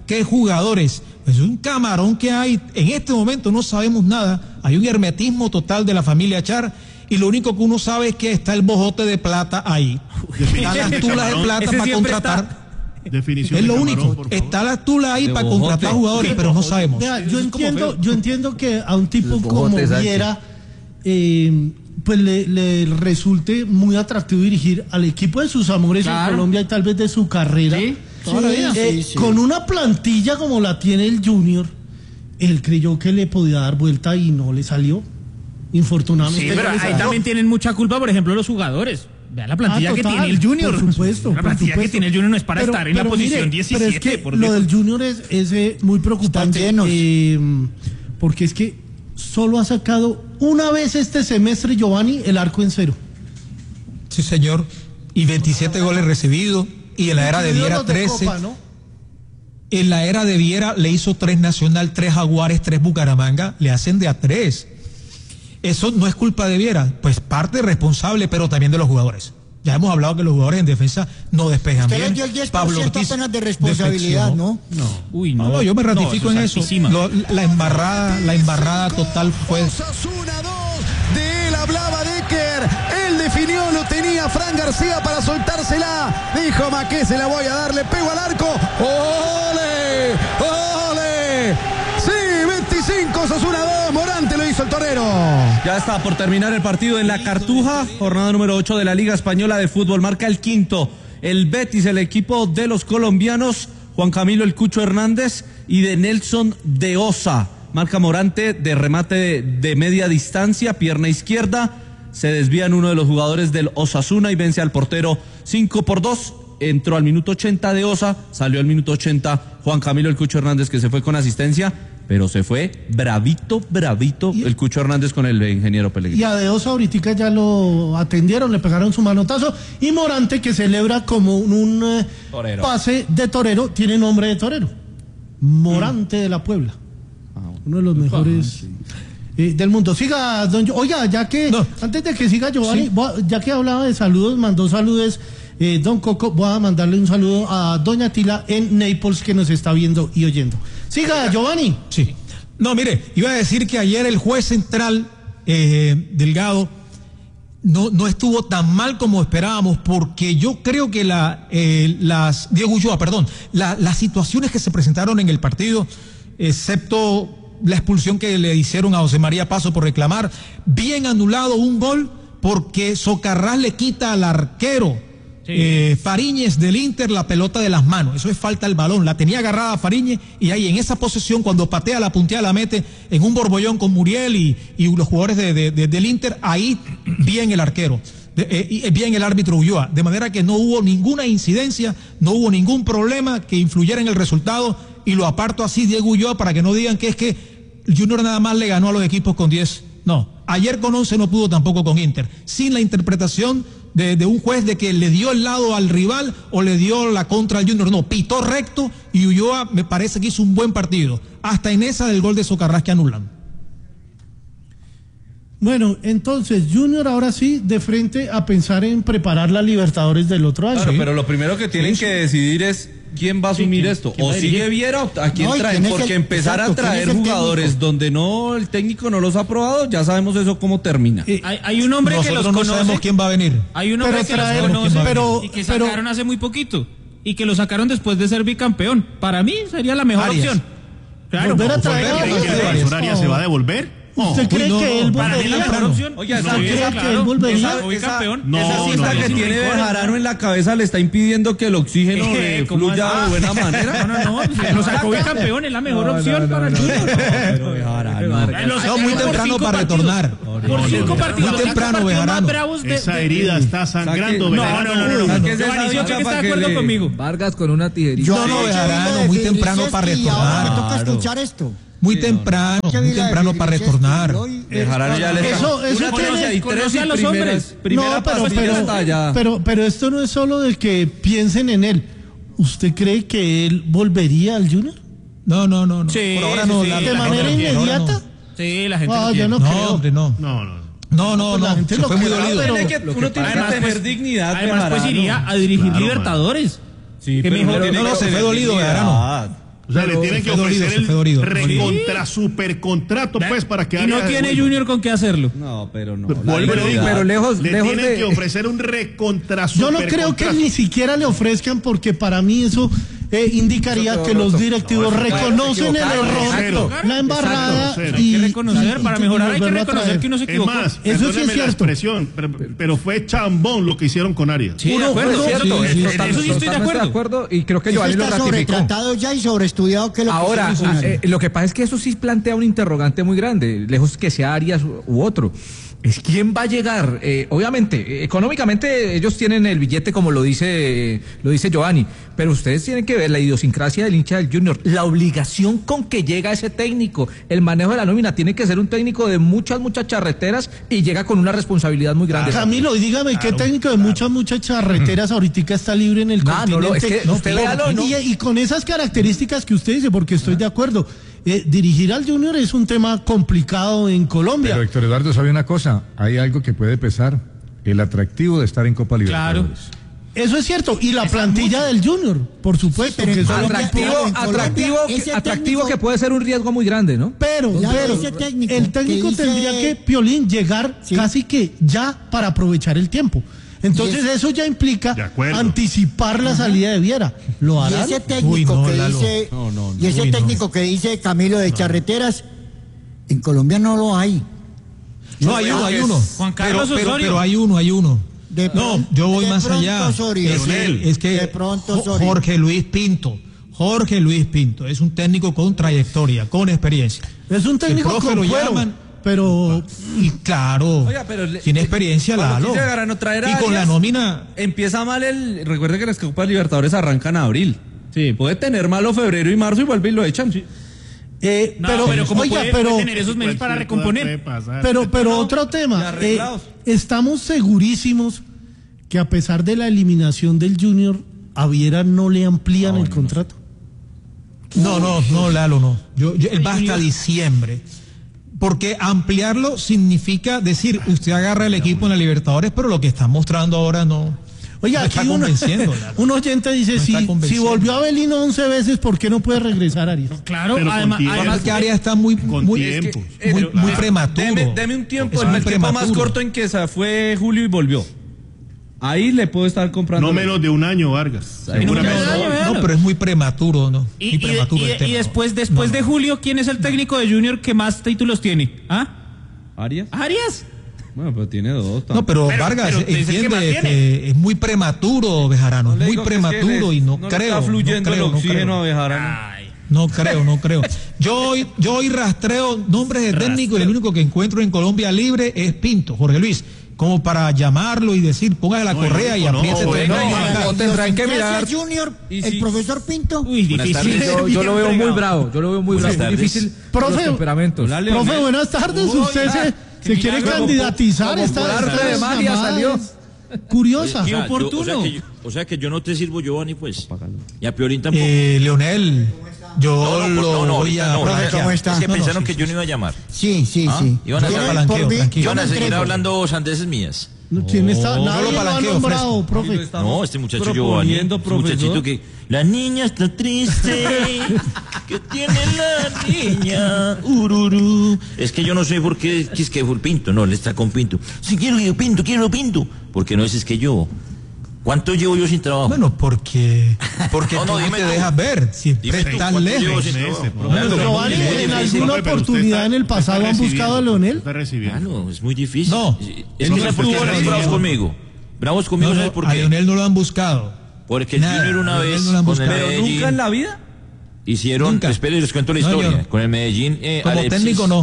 ¿Qué jugadores? Pues es un camarón que hay. En este momento no sabemos nada. Hay un hermetismo total de la familia Char. Y lo único que uno sabe es que está el bojote de plata ahí. Están las tulas de plata para contratar. Definición es lo de camarón, único. Está la tula ahí para contratar jugadores, pero no sabemos. Vea, yo entiendo que a un tipo como Viera pues le resulte muy atractivo dirigir al equipo de sus amores en Colombia y tal vez de su carrera. Sí. Con una plantilla como la tiene el Junior, él creyó que le podía dar vuelta y no le salió. Infortunadamente. Sí, pero ahí también tienen mucha culpa, por ejemplo, los jugadores. Vean la plantilla que tiene el Junior. Por supuesto. La plantilla que tiene el Junior no es para estar en la posición 17. Pero es que lo del Junior es muy preocupante. Porque es que solo ha sacado una vez este semestre, Giovanni, el arco en cero. Sí, señor. Y 27 goles recibidos. Y en la era de Viera, 13. Copa, ¿no? En la era de Viera le hizo 3 Nacional, 3 Jaguares, 3 Bucaramanga. Le hacen de a 3. Eso no es culpa de Viera, pues parte responsable, pero también de los jugadores. Ya hemos hablado que los jugadores en defensa no despejan bien. Usted le dio el 10% apenas de responsabilidad, ¿no? Uy, no, yo me ratifico en eso. La embarrada total fue... Osasuna 2, de él hablaba Decker, él definió, lo tenía Fran García para soltársela, dijo Maqué, se la voy a dar, le pego al arco, ¡ole! ¡Ole! Sí, 25, Osasuna 2, Morante lo hizo el torero. Ya está por terminar el partido en la Cartuja, jornada número 8 de la Liga Española de Fútbol, marca el quinto, el Betis, el equipo de los colombianos, Juan Camilo El Cucho Hernández y de Nelson de Osa, marca Morante de remate de media distancia, pierna izquierda, se desvían uno de los jugadores del Osasuna y vence al portero 5-2, entró al minuto 80 de Osa, salió al minuto 80 Juan Camilo El Cucho Hernández que se fue con asistencia, pero se fue bravito el Cucho Hernández con el ingeniero Pellegrini. Y a De Osa ahorita ya lo atendieron, le pegaron su manotazo. Y Morante, que celebra como un pase de torero, tiene nombre de torero. Morante de la Puebla. Uno de los mejores del mundo. Siga, oiga, ya que, antes de que siga Giovanni, ya que hablaba de saludos, mandó saludos. Don Coco, voy a mandarle un saludo a doña Tila en Naples que nos está viendo y oyendo. Siga, Giovanni. Sí. No, mire, iba a decir que ayer el juez central, Delgado, no estuvo tan mal como esperábamos, porque yo creo que las situaciones que se presentaron en el partido, excepto la expulsión que le hicieron a José María Paso por reclamar, bien anulado un gol, porque Socarrás le quita al arquero Fariñez del Inter la pelota de las manos, eso es falta al balón, la tenía agarrada Fariñez y ahí en esa posesión cuando patea la puntea la mete en un borbollón con Muriel y los jugadores del Inter, ahí bien el arquero, bien el árbitro Ulloa, de manera que no hubo ninguna incidencia, no hubo ningún problema que influyera en el resultado y lo aparto así Diego Ulloa para que no digan que es que Junior nada más le ganó a los equipos con 10, no, ayer con 11 no pudo tampoco con Inter, sin la interpretación de un juez de que le dio el lado al rival o le dio la contra al Junior, no, pitó recto y Ulloa me parece que hizo un buen partido, hasta en esa del gol de Socarrás que anulan. Bueno, entonces Junior ahora sí de frente a pensar en preparar la Libertadores del otro año. Claro, pero lo primero que tienen que decidir es quién va a asumir esto, o sigue Viera o a quién traen, porque empezar a traer jugadores donde el técnico no los ha probado, ya sabemos eso cómo termina. Hay un hombre que los conoce. Nosotros no sabemos quién va a venir. Hay un hombre que los conoce y que sacaron hace muy poquito y que lo sacaron después de ser bicampeón. Para mí sería la mejor opción. Claro. Volver a traer Arias se va a devolver. ¿Usted cree que él para mí volvería? la mejor opción. Oiga, ¿Usted cree que él volvería? Esa cinta que tiene Bejarano en la cabeza le está impidiendo que el oxígeno le fluya de buena manera. No, lo sacó bicampeón, es la mejor opción para el Junior. Muy temprano para retornar. Por 5 partidos. Muy temprano, Bejarano. Esa herida está sangrando. No. Giovanni, yo creo que está de acuerdo conmigo. Vargas con una tijerita. No, Bejarano, muy temprano para retornar. Me toca escuchar esto. Muy temprano para retornar. Bejarano ya le conoce a los hombres. Primera pasada. Pero esto no es solo de que piensen en él. ¿Usted cree que él volvería al Junior? No. Sí, por ahora no. ¿De manera inmediata? Sí, la gente yo no creo. Hombre, no. La gente se lo fue muy cree, dolido. Uno tiene que tener dignidad. Además, pues iría a dirigir Libertadores. Sí, se fue dolido, Bejarano. O sea, le tienen que ofrecer el recontra supercontrato, ¿Ve? pues, para que Y no tiene Junior con qué hacerlo. No, pero no. Pero lejos le tienen de... que ofrecer un recontra Yo no creo que ni siquiera le ofrezcan, porque para mí eso indicaría que los directivos reconocen el error, la embarrada. Hay que reconocer, para mejorar hay que reconocer que uno se Es equivocó. más, Eso sí es perdónenme la cierto. expresión, pero fue chambón lo que hicieron con Arias. Sí, de acuerdo, sí, cierto. sí, eso sí estoy de acuerdo. Y creo que Eso Giovanni lo está ratificó. sobretratado ya y sobreestudiado que lo que Ahora, se hizo. lo que pasa es que eso sí plantea un interrogante muy grande, lejos que sea Arias u otro. Es quién va a llegar. Obviamente, económicamente ellos tienen el billete, como lo dice Giovanni, pero ustedes tienen que ver la idiosincrasia del hincha del Junior, la obligación con que llega ese técnico, el manejo de la nómina, tiene que ser un técnico de muchas charreteras y llega con una responsabilidad muy grande. Camilo, y dígame, ¿qué técnico de muchas charreteras ahorita está libre en el continente? No, es que usted véalo, ¿no? Y con esas características que usted dice, porque estoy de acuerdo, dirigir al Junior es un tema complicado en Colombia. Pero Héctor Eduardo, ¿sabe una cosa? Hay algo que puede pesar, el atractivo de estar en Copa Libertadores. Eso es cierto, y la plantilla del Junior, por supuesto, pero que en eso es lo Colombia, atractivo que puede ser un riesgo muy grande, ¿no? Pero ese técnico el técnico que dice- tendría que, Piolín, llegar casi que ya para aprovechar el tiempo. Entonces eso ya implica anticipar la salida de Viera. ¿Lo Y harán? ese técnico que dice Camilo de charreteras, en Colombia no lo hay. No, hay uno. Juan Carlos pero Osorio. hay uno. De No, pronto- yo voy de más pronto allá. Osorio. Es que De pronto Osorio. Jorge Luis Pinto es un técnico con trayectoria, con experiencia. Es un técnico El profe con lo cuero, llaman, pero y claro, Oiga, pero tiene experiencia cuando Lalo. quise agarrar, no traer a Y con Arias, la nómina empieza mal recuerde que las Copas Libertadores arrancan en abril. Sí, puede tener malo febrero y marzo y vuelve y lo echan. Sí. pero ¿cómo puede tener esos meses para recomponer? Pero otro tema, arreglados. estamos segurísimos que a pesar de la eliminación del Junior, a Viera no le amplían el contrato. No, Lalo, no. Él va hasta diciembre. Porque ampliarlo significa decir, usted agarra el equipo en la Libertadores, pero lo que está mostrando ahora no. Oiga, no aquí está convenciendo, Lalo. un oyente dice, No está si convenciendo. volvió a Belino 11 veces, ¿por qué no puede regresar Arias? Claro, Pero con además, tiempo. Además que Arias está muy tiempos. muy prematuro. Deme un tiempo, Es el muy tiempo más prematuro. corto en que se fue Julio y volvió. Ahí le puedo estar comprando. No menos de un año, Vargas. Ahí no Seguramente. No, pero es muy prematuro, ¿no? Muy prematuro el tema. y después de Julio, ¿quién es el técnico de Junior que más títulos tiene? ¿Ah? ¿Arias? ¿Arias? Bueno, pero tiene dos. No, pero Vargas pero es el que entiende mantiene. que es muy prematuro, Bejarano, Le muy digo que prematuro es que y no le creo. está fluyendo no creo, el oxígeno no a creo. Bejarano. No creo. Yo hoy rastreo nombres de técnico y el único que encuentro en Colombia libre es Pinto, Jorge Luis, como para llamarlo y decir, póngase la correa y apriete. O tendrán que mirar. Junior, Y el si- profesor Pinto. Uy, difícil. Yo lo veo muy bravo, muy difícil Profe, los temperamentos. Profe, buenas tardes. Usted se quiere milagro, candidatizar. como por arte de magia llamada salió. es curiosa. Qué oportuno. O sea que yo no te sirvo, Giovanni, pues. Y a Piolín tampoco. Leonel, yo lo voy a... no, Profe, ¿cómo está? Es que No, pensaron sí, que yo no iba a llamar. Sí. Iban a Tienen palanqueo, por mí- tranquilo. yo Iban a me seguir entrego. hablando sandeces mías. ¿Quién está? yo Nadie lo lo ha palanqueo, nombrado, fresco. profe. No, este muchacho Giovanni. Este muchachito que. La niña está triste. ¿Qué tiene la niña? Ururú. Es que yo no sé por qué es que fue Pinto. No, él está con Pinto. Sí, quiero Pinto. Porque no es que yo. ¿Cuánto llevo yo sin trabajo? Bueno, porque No, tú dime te tú. dejas ver, siempre Dime tú, estás ¿cuánto llevo lejos. sin trabajo? Bueno, Giovanni, en alguna oportunidad en el pasado han buscado a Leonel. Está recibiendo. Claro, es muy difícil. No. Es que ¿sabes por qué son bravos conmigo? Bravos conmigo, ¿sabes por A qué? Leonel no lo han buscado. Porque el Nada, Junior una a Leonel vez no lo han con el buscado. Pero Medellín nunca en la vida. hicieron, Nunca. espere, les cuento la No, historia. señor. Con el Medellín, Como Alexis, técnico no.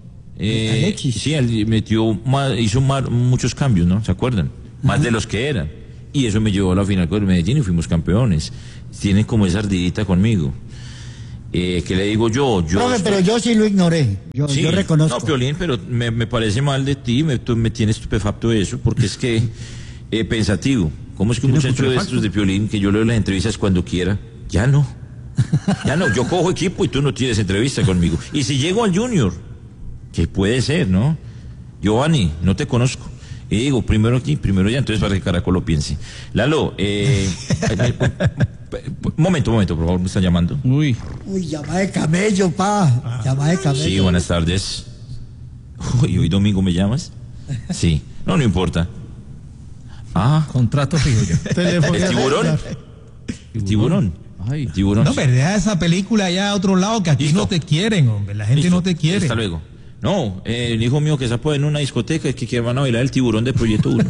Alexis. Sí, él hizo muchos cambios, ¿no? ¿Se acuerdan? Más de los que eran. Y eso me llevó a la final con el Medellín y fuimos campeones. Tienen como esa ardillita conmigo. ¿Qué le digo yo? Profe, estoy- pero yo sí lo ignoré. Yo reconozco. No, Piolín, pero me parece mal de ti, tú me tienes estupefacto eso, porque es que, pensativo. ¿Cómo es que un muchacho de estos de Piolín, que yo leo las entrevistas cuando quiera, ya no? Ya no, yo cojo equipo y tú no tienes entrevista conmigo. Y si llego al Junior, que puede ser, ¿no? Giovanni, no te conozco. Y digo, primero aquí, primero allá, entonces para que Caracol lo piense. Lalo, Momento, por favor, me están llamando. Uy, llama de camello, pa. Llama de camello. Sí, buenas tardes. Uy, ¿hoy domingo me llamas? Sí, no importa. Contrato fijo ya. ¿El tiburón? ¿El tiburón? Ay. ¿El tiburón? No, pero deja esa película allá a otro lado, que aquí Listo. no te quieren, hombre. La gente Listo. no te quiere. Hasta luego. No, el hijo mío que se apoya en una discoteca es que van a bailar el tiburón de Proyecto 1.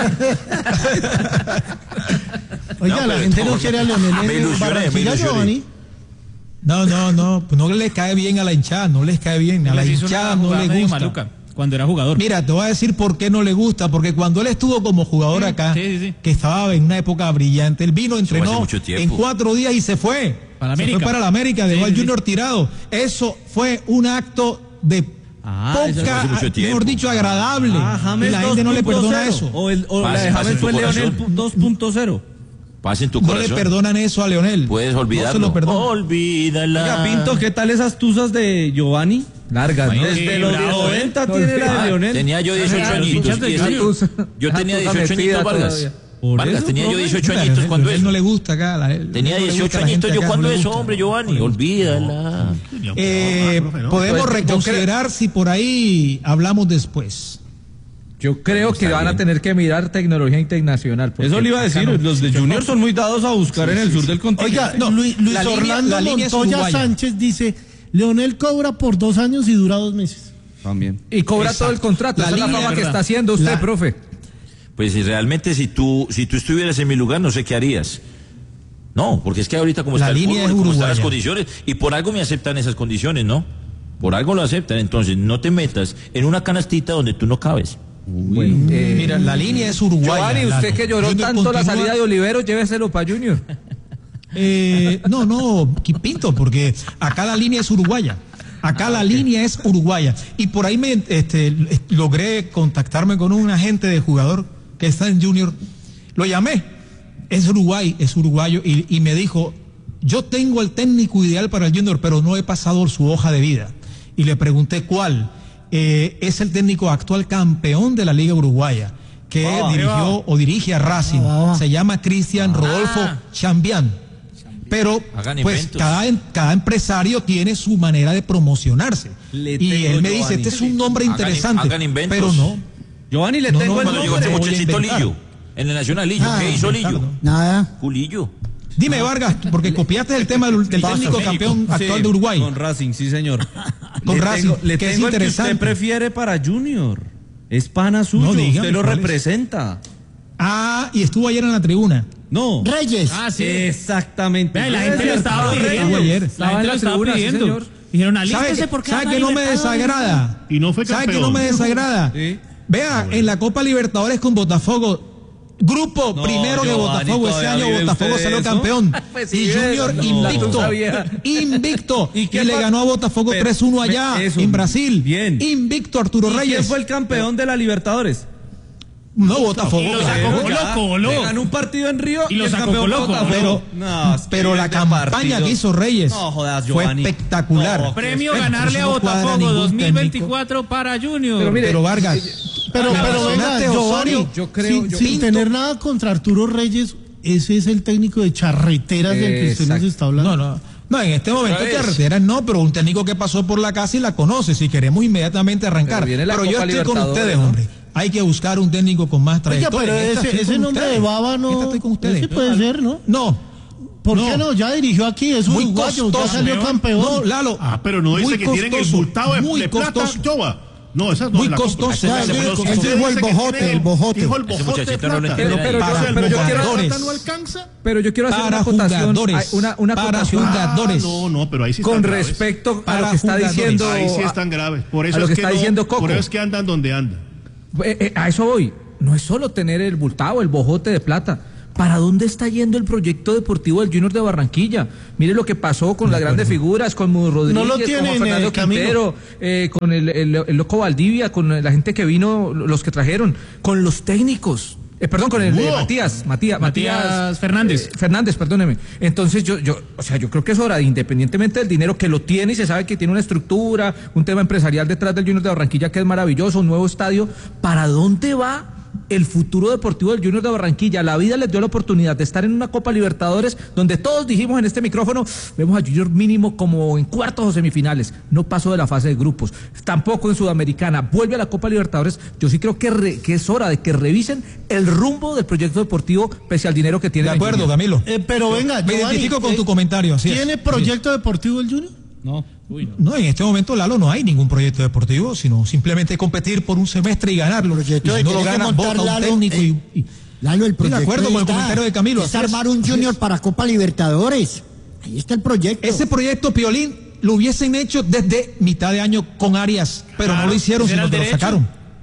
Oiga, No, la pero gente no no, quiere a me Leonel en ilusioné, Barranquilla, me ilusioné. Giovanni. No, pues no les cae bien a la hinchada, no les cae bien. A la hinchada no le gusta. Maluca, cuando era jugador. Mira, te voy a decir por qué no le gusta, porque cuando él estuvo como jugador acá, sí. que estaba en una época brillante, él vino, hace entrenó mucho tiempo. en 4 días y se fue. Para la Se América. fue para la América, dejó al Sí. Junior tirado. Eso fue un acto de eso poca, hace mucho tiempo. mejor dicho, agradable. Y James la gente no le 2.0. perdona eso. O la Pase, de pase James tu fue Leonel corazón. 2.0. Paz en tu No corazón. le perdonan eso a Leonel. Puedes No se olvidarlo. lo perdonan. Olvídala. Oiga, Pinto, ¿qué tal esas tuzas de Giovanni? Largas, ¿no? Desde los bravo, 90 tiene la de Leonel. Tenía yo 18 Claro, añitos. hinchas del y ese- Junior. yo tenía Esa 18 metida añitos, Vargas. todavía. Por Vargas, eso, tenía yo profe. 18 Claro, añitos a cuando él eso. no le gusta acá. Tenía no le 18 gusta a la añitos gente yo acá, cuando no le eso, gusta. hombre, Giovanni. Olvídala. Podemos Pues, reconsiderar si por ahí hablamos después. Yo creo que van a tener que mirar tecnología internacional. porque Eso le iba a decir, acá no. los de Junior son muy dados a buscar en el sur del continente. Oiga, No, Luis la línea- Orlando la línea es Montoya uruguaya. Sánchez dice, Leonel cobra por 2 años y dura 2 meses. También. Y cobra Exacto. todo el contrato. La Esa es la línea- fama que verdad. está haciendo usted, La- profe. Pues si realmente si tú estuvieras en mi lugar, no sé qué harías. No, porque es que ahorita como La está el línea fútbol, es como están las uruguaya. condiciones, y por algo me aceptan esas condiciones, ¿no? Por algo lo aceptan, entonces no te metas en una canastita donde tú no cabes. Bueno, Mira, la línea es uruguaya. Giovanni, usted Lalo. que lloró Junior tanto la continúa- salida de Olivero, lléveselo para Junior. No, Pinto, porque acá la línea es uruguaya. Acá la línea es uruguaya. Y por ahí logré contactarme con un agente de jugador que está en Junior. Lo llamé. Es uruguayo. Y me dijo, yo tengo el técnico ideal para el Junior, pero no he pasado su hoja de vida. Y le pregunté cuál. Es el técnico actual campeón de la Liga Uruguaya, que dirigió o dirige a Racing. Se llama Cristian Rodolfo Chambián. Pero Hagan pues inventos. cada empresario tiene su manera de promocionarse. Le Y tengo, él me dice, Giovanni. este es un nombre Hagan- interesante. hagan inventos. Pero no. Giovanni, le No, tengo no, el Cuando llegó este voy a muchachito inventar. Lillo, en el Nacional Lillo, ¿qué hizo Lillo? Nada. Julillo. Dime, Vargas, porque copiaste el tema del técnico campeón actual Sí, de Uruguay. Con Racing, sí, señor. Con Le Racing, tengo- le que es tengo el que interesante. usted prefiere para Junior. Es pana suyo, No, dígame, usted lo ¿cuál es? representa. Y estuvo ayer en la tribuna. No. Reyes. Sí. Exactamente. Vea, la gente lo estaba Estuvo pidiendo. ayer. La Estaba gente en lo la estaba tribuna, sí, pidiendo. señor. Dijeron, ¿Sabe alístese porque sabe van a que no me Libertadores. desagrada? Y no fue ¿Sabe campeón. que no me desagrada? Sí. Vea, en la Copa Libertadores con Botafogo, grupo No, primero de Giovanni, Botafogo, ese ¿todavía año vive Botafogo usted salió eso? campeón. Pues Y sí, Junior no, invicto, no sabía. invicto. ¿Y Y quién le fue? ganó a Botafogo Pero, 3-1 allá, eso, en Brasil. bien. Invicto Arturo ¿Y Reyes. quién fue el campeón de la Libertadores? No, Botafogo. Y lo claro. sacó Colo-Colo. Le ganó un partido en Río Y lo el sacó campeón Colo-Colo. Botafogo. No, es que Pero la vive de campaña partidos. que hizo Reyes No jodas, fue Giovanni. espectacular. No, Premio Bueno, ganarle a eso no cuadra Botafogo ningún 2024 para Junior. Pero mire, Pero Vargas, Pero venga, mencionaste, Giovanni, Osorio. yo creo- sin, yo- sin Pinto. tener nada contra Arturo Reyes, ese es el técnico de charreteras del que usted nos Exacto. está hablando. No, en este momento Otra vez. carreteras no, pero un técnico que pasó por la casa y la conoce, si queremos inmediatamente arrancar. Pero viene la Pero yo Copa estoy con Libertadores, ustedes, ¿no? hombre. Hay que buscar un técnico con más Oiga, trayectoria. pero En esta estoy ese con nombre de ustedes. Baba En esta no. estoy con ustedes. Ese puede ser, ¿no? No. ¿Por No. qué no? Ya dirigió aquí, es Muy uruguayo, ya costoso. salió campeón. No, Lalo. Pero no dice muy que tienen el costoso, bultado muy de plata, costoso. Joba. No, esa no Muy es la costoso. compra. Ya, Ese muy fue costoso. usted Dijo el dice que bojote, tiene- el bojote. Dijo el Ese bojote de muchachito no lo plata. entiende. Pero yo- Entonces, el pero yo bojote de quiero- plata no alcanza. pero yo quiero hacer Para una acotación, jugadores. una Para acotación jugadores. No, pero ahí sí con están graves. respecto a lo Para que está jugadores. diciendo. Ahí sí están graves. Por eso a lo es que que está no- diciendo Coco. Por eso es que andan donde andan. A eso voy. No es solo tener el bultado, el bojote de plata. ¿Para dónde está yendo el proyecto deportivo del Junior de Barranquilla? Mire lo que pasó con las grandes figuras, con Mudo Rodríguez, No lo con tienen, Juan Fernando Camilo. Quintero, con el Loco Valdivia, con la gente que vino, los que trajeron, con los técnicos. Perdón, con el de Mudo. Matías Fernández. Fernández, perdóneme. Entonces yo creo que es hora, independientemente del dinero que lo tiene y se sabe que tiene una estructura, un tema empresarial detrás del Junior de Barranquilla que es maravilloso, un nuevo estadio. ¿Para dónde va el futuro deportivo del Junior de Barranquilla. La vida les dio la oportunidad de estar en una Copa Libertadores donde todos dijimos en este micrófono, vemos a Junior mínimo como en cuartos o semifinales. No pasó de la fase de grupos, tampoco en Sudamericana. Vuelve a la Copa Libertadores. Yo sí creo que es hora de que revisen el rumbo del proyecto deportivo pese al dinero que tiene. De acuerdo, Camilo. Pero venga, me identifico con tu comentario. Así ¿tiene proyecto deportivo el Junior? No. No, en este momento, Lalo, no hay ningún proyecto deportivo, sino simplemente competir por un semestre y ganarlo. Y si no lo ganan, vota un técnico Lalo, el proyecto de acuerdo con el comentario de Camilo. Es armar un Junior para Copa Libertadores. Ahí está el proyecto. Ese proyecto, Piolín, lo hubiesen hecho desde mitad de año con Arias, pero no lo hicieron, sino que lo sacaron.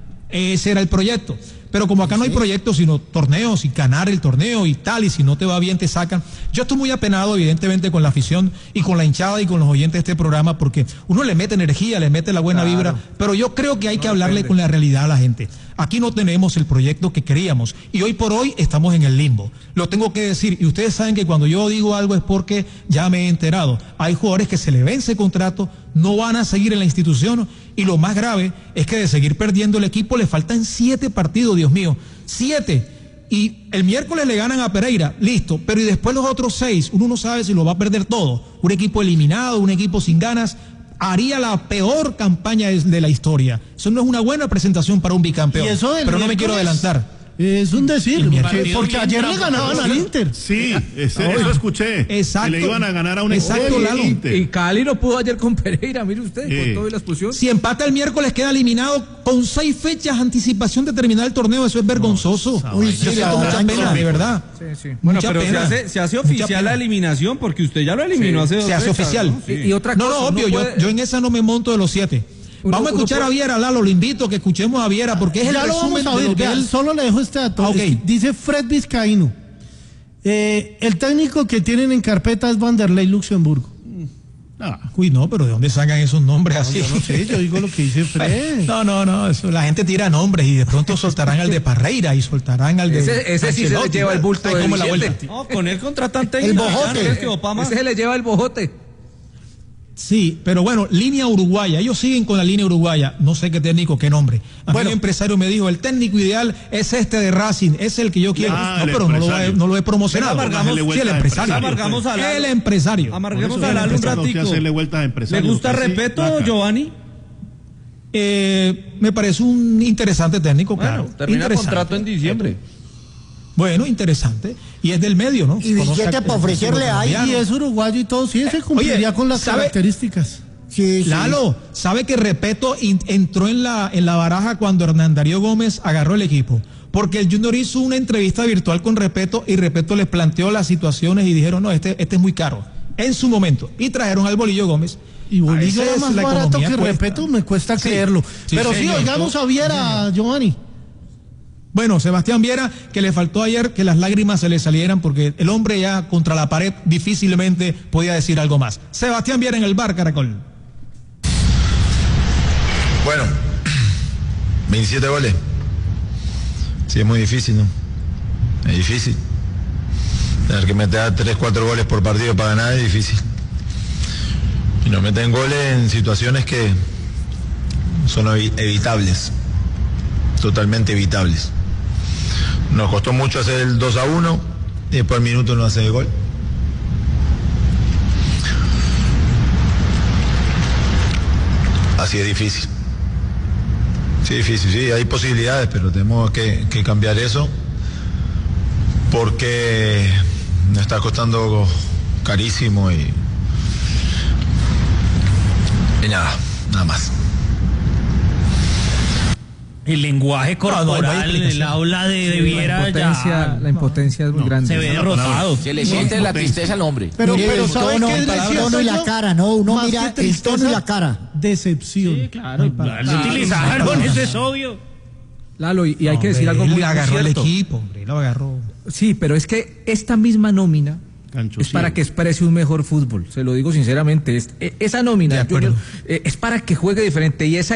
Ese era el proyecto. Pero como acá no hay proyectos, sino torneos y ganar el torneo y tal, y si no te va bien te sacan. Yo estoy muy apenado, evidentemente, con la afición y con la hinchada y con los oyentes de este programa, porque uno le mete energía, le mete la buena vibra, pero yo creo que hay que hablarle con la realidad a la gente. Aquí no tenemos el proyecto que queríamos y hoy por hoy estamos en el limbo. Lo tengo que decir, y ustedes saben que cuando yo digo algo es porque ya me he enterado. Hay jugadores que se le vence contrato, no van a seguir en la institución, y lo más grave es que de seguir perdiendo el equipo le faltan 7 partidos, Dios mío, 7. Y el miércoles le ganan a Pereira, listo, pero y después los otros 6, uno no sabe si lo va a perder todo. Un equipo eliminado, un equipo sin ganas, haría la peor campaña de la historia. Eso no es una buena presentación para un bicampeón. Pero no me quiero adelantar. Es un decir, porque ayer le ganaban al Inter. Sí, eso escuché. Exacto. Que le iban a ganar a un equipo Lalo. Y Cali no pudo ayer con Pereira, mire usted, con toda la expulsión. Si empata el miércoles queda eliminado con 6 fechas anticipación de terminar el torneo, eso es vergonzoso. Yo siento mucha pena, de verdad. Sí. Bueno, pero se hace oficial la eliminación, porque usted ya lo eliminó hace 2 Se hace oficial. ¿no? Sí. Y otra cosa. No, obvio, yo en esa no me monto de los 7. Vamos a escuchar a Viera, Lalo, lo invito a que escuchemos a Viera, porque es el resumen de lo que él... Solo le dejo este dato. Okay. Dice Fred Vizcaíno, el técnico que tienen en carpeta es Vanderlei Luxemburgo. Uy, no, pero ¿de dónde sacan esos nombres así? Yo no sé, yo digo lo que dice Fred. No, eso, la gente tira nombres y de pronto soltarán al de Parreira y soltarán al de... Ese sí se le lleva el bulto de la vuelta. No, con él contratan El bojote. Ese se le lleva el bojote. Sí, pero bueno, línea uruguaya, ellos siguen con la línea uruguaya, no sé qué técnico, qué nombre. Bueno, el empresario me dijo, el técnico ideal es este de Racing, es el que yo quiero. Pero no lo he promocionado. Sí, el empresario. Amargamos a Lalo. El empresario. Amarguemos a Lalo un ratico. ¿Le gusta Repeto, Giovanni? Me parece un interesante técnico, claro. Termina contrato en diciembre. Bueno, interesante. Y es del medio, ¿no? Y billete para ofrecerle ahí. Y es uruguayo y todo. Sí, se cumpliría con las características. Sí. Lalo, ¿sabe que Repeto entró en la baraja cuando Hernán Darío Gómez agarró el equipo? Porque el Junior hizo una entrevista virtual con Repeto y Repeto les planteó las situaciones y dijeron, no, este es muy caro. En su momento. Y trajeron al Bolillo Gómez. Y Bolillo era más barato que Repeto, me cuesta creerlo. Pero sí, oigamos a Viera, Giovanni. Bueno, Sebastián Viera, que le faltó ayer que las lágrimas se le salieran porque el hombre ya contra la pared difícilmente podía decir algo más. Sebastián Viera en el bar, Caracol. Bueno, 27 goles. Sí, es muy difícil, ¿no? Es difícil. Tener que meter 3, 4 goles por partido para ganar es difícil. Y nos meten goles en situaciones que son evitables. Totalmente evitables. Nos costó mucho hacer el 2-1 y después al minuto no hace el gol. Así es difícil. Sí, difícil, sí, hay posibilidades, pero tenemos que cambiar eso porque nos está costando carísimo y nada más. El lenguaje corporal, el habla de Viera, la impotencia es muy grande. Se ve derrotado. Se le siente la tristeza al hombre. Pero ¿sabe qué? El tono y la cara, ¿no? Uno mira el tono y la cara. Decepción. Sí, claro. Lo utilizaron, eso es obvio. Lalo, y hay que decir algo muy cierto. Él agarró el equipo, hombre, lo agarró. Sí, pero es que esta misma nómina es para que exprese un mejor fútbol. Se lo digo sinceramente. Esa nómina es para que juegue diferente. Y esa